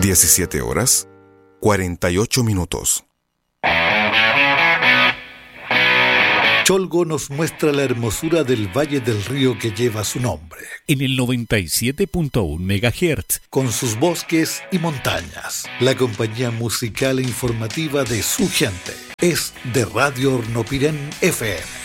17 horas, 48 minutos. Cholgo nos muestra la hermosura del valle del río que lleva su nombre. En el 97.1 MHz. Con sus bosques y montañas. La compañía musical e informativa de su gente. Es de Radio Hornopirén FM.